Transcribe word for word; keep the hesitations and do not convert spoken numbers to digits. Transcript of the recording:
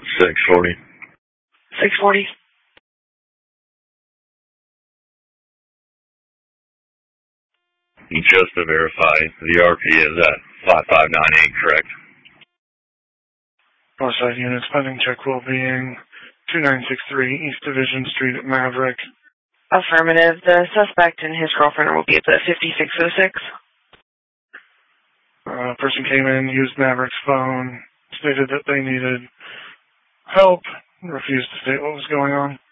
six forty. six forty. Just to verify, the R P is at five five nine eight, correct? Northside units, pending check well-being, two nine six three East Division Street at Maverick. Affirmative. The suspect and his girlfriend will be at the fifty-six oh six. A uh, person came in, used Maverick's phone, stated that they needed help, refused to state what was going on.